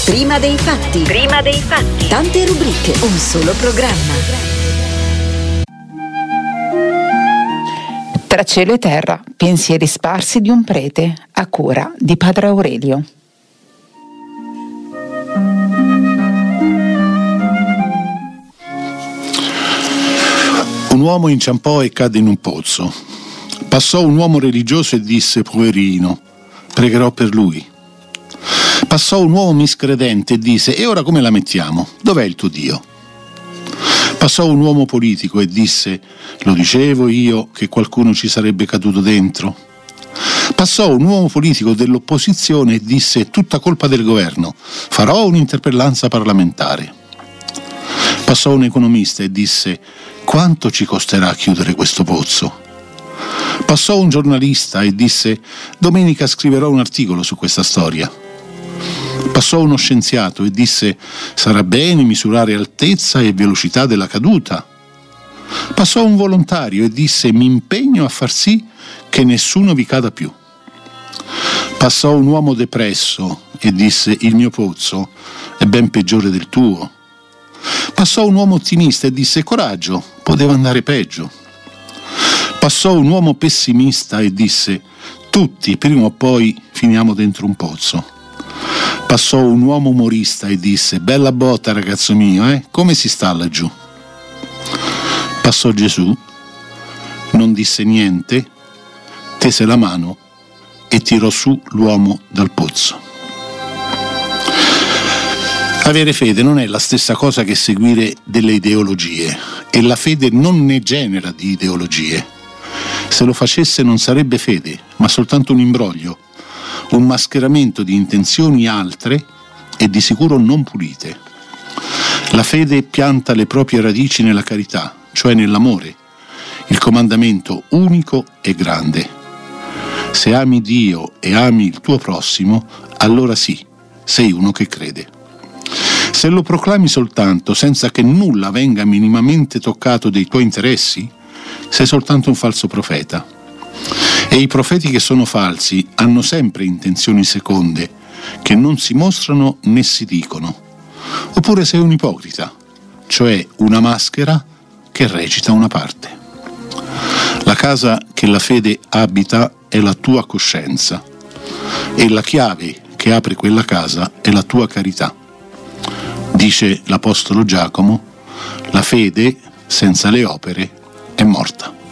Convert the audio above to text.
Prima dei fatti. Prima dei fatti. Tante rubriche, un solo programma. Tra cielo e terra, pensieri sparsi di un prete, a cura di Padre Aurelio. Un uomo inciampò e cadde in un pozzo. Passò un uomo religioso e disse: poverino, pregherò per lui. Passò un uomo miscredente e disse: e ora come la mettiamo? Dov'è il tuo Dio? Passò un uomo politico e disse: lo dicevo io che qualcuno ci sarebbe caduto dentro. Passò un uomo politico dell'opposizione e disse: è tutta colpa del governo, farò un'interpellanza parlamentare. Passò un economista e disse: quanto ci costerà chiudere questo pozzo? Passò un giornalista e disse: domenica scriverò un articolo su questa storia. Passò uno scienziato e disse: sarà bene misurare altezza e velocità della caduta. Passò un volontario e disse: mi impegno a far sì che nessuno vi cada più. Passò un uomo depresso e disse: il mio pozzo è ben peggiore del tuo. Passò un uomo ottimista e disse: coraggio, poteva andare peggio. Passò un uomo pessimista e disse: tutti prima o poi finiamo dentro un pozzo. Passò un uomo umorista e disse: bella botta ragazzo mio, come si sta laggiù? Passò Gesù, non disse niente, tese la mano e tirò su l'uomo dal pozzo. Avere fede non è la stessa cosa che seguire delle ideologie, e la fede non ne genera di ideologie. Se lo facesse non sarebbe fede, ma soltanto un imbroglio, un mascheramento di intenzioni altre e di sicuro non pulite. La fede pianta le proprie radici nella carità, cioè nell'amore, il comandamento unico e grande. Se ami Dio e ami il tuo prossimo, allora sì, sei uno che crede. Se lo proclami soltanto senza che nulla venga minimamente toccato dei tuoi interessi, sei soltanto un falso profeta. E i profeti che sono falsi hanno sempre intenzioni seconde, che non si mostrano né si dicono. Oppure sei un ipocrita, cioè una maschera che recita una parte. La casa che la fede abita è la tua coscienza, e la chiave che apre quella casa è la tua carità. Dice l'Apostolo Giacomo: la fede senza le opere è morta.